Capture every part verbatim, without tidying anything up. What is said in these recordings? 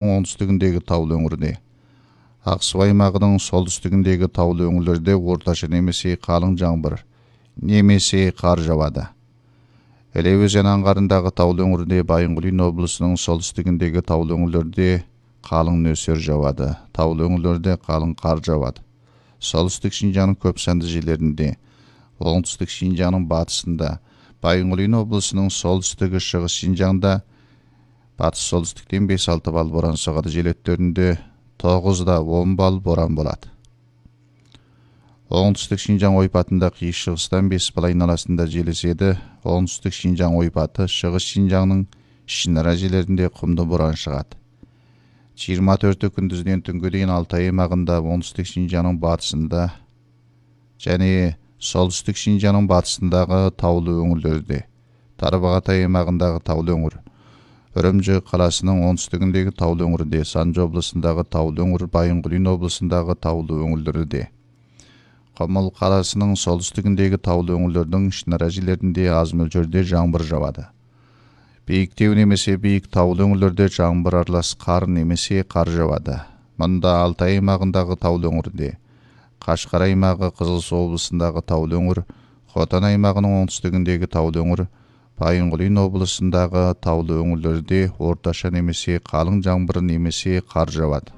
оңтүстігіндегі таулы өңірде, Ақсу аймағының солтүстігіндегі таулы өңірлерде орташа немесе қалың жаңбыр немесе қар жауады. Іле өзен аңғарындағы таулы өңірде, Байынқұлин облысының солтүстігіндегі таулы өңірлерде қалың нөсер жауады. Таулы өңірлерде қалың қар жауады. Солтүстік Шинжаңның көп санды жерлерінде, оңтүстік Шинжаңның батысында, Байынқұлин облысының солтүстігі шығыс Шинжаңда батыс солтүстіктен бес алты балл боран соғады. Жел өттерінде тоғызда он балл боран болады. Оңтүстік Шинжаң ойпатында қиыс шығыстан бес балл айналасында жел еседі. Оңтүстік Шинжаң ойпаты шығыс Шинжаңның ішінара жерлерінде құмды боран шығады. жиырма төрті күндізден түнге дейін Алтай аймағында, оңтүстік Шинжаңның батысында және солтүстік Шинжаңның батысындағы таулы өңірлерде, Тарбағатай аймағындағы таулы өңір, Үрімжі қаласының оңтүстігіндегі таулы өңірде, Санжы облысындағы таулы өңір, Байынқұлин облысындағы таулы өңірлерде, Құмыл қаласының солтүстігіндегі таулы өңірлердің ішінара жерлерінде аз мөлшерде жаңбыр жауады. Биіктеу немесе биік таулы өңірлерде жаңбыр аралас қар немесе қар жауады. Мұнда Алтай аймағындағы таулы өңірде, Қашқар аймағы, Қызылсу облысындағы таулы өңір, Хотан аймағының оңтүстігіндегі таулы өңір, Байынқұлин облысындағы таулы өңірлерде орташа немесе қалың жаңбыр немесе қар жауады.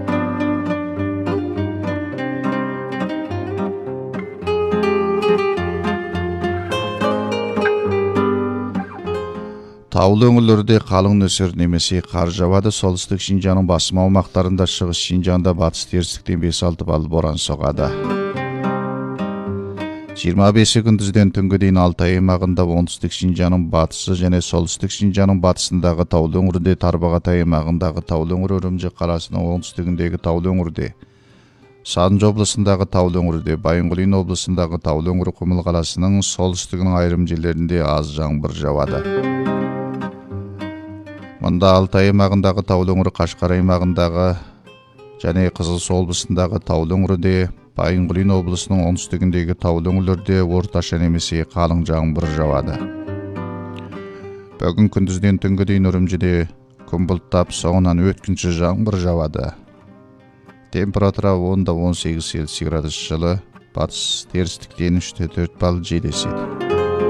Таулы өңірлерде қалың нөсер немесе қар жауады. Солтүстік Шинжаңның басым аумақтарында, шығыс Шинжаңда батыс терістіктен бес алты балл боран соғады. жиырма бесі күндізден түнге дейін Алтай аймағында, оңтүстік Шинжаңның батысы және солтүстік Шинжаңның батысындағы таулы өңірде, Тарбағатай аймағындағы таулы өңір, Үрімжі қаласының оңтүстігіндегі таулы өңірде, Санжы облысындағы таулы өңірде, Байынқұлин облысындағы таулы өңір, Құмыл қаласының солтүстігінің айырым жерлерінде аз жаңбыр жауады. Мұнда Алтай аймағындағы таулы өңір, Қашқар аймағындағы және Қызылсу облысындағы таулы өңірде, Байынқұлин облысының оңтүстігіндегі таулы өңірлерде орташа немесе қалың жаңбыр жауады. Бүгін күндізден түнге дейін Үрімжіде күн бұлттап, соңынан өткінші жаңбыр жауады. Температура онда он сегіз Цельсий градус, жылы, батыс терістіктен үш төрт балл жел еседі.